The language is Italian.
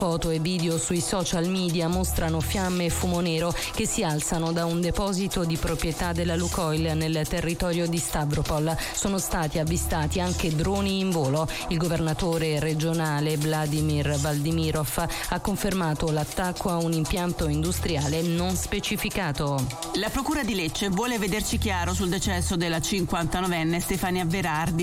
Foto e video sui social media mostrano fiamme e fumo nero che si alzano da un deposito di proprietà della Lukoil nel territorio di Stavropol. Sono stati avvistati anche droni in volo. Il governatore regionale Vladimir Valdimirov ha confermato l'attacco a un impianto industriale non specificato. La procura di Lecce vuole vederci chiaro sul decesso della 59enne Stefania Verardi.